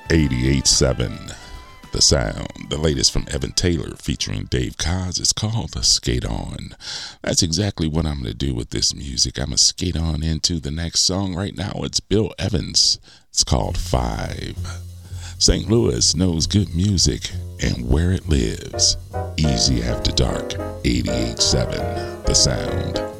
88.7 The Sound, the latest from Evan Taylor featuring Dave Koz. It's called Skate On. That's exactly what I'm going to do with this music. I'm going to skate on into the next song. Right now it's Bill Evans. It's called 5. St. Louis knows good music and where it lives. Easy After Dark, 88.7 The Sound.